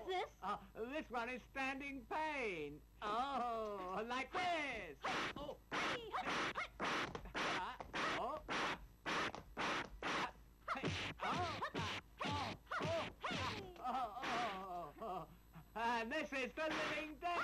this? This one is standing pain. Oh, like this. Oh. And this is the living death.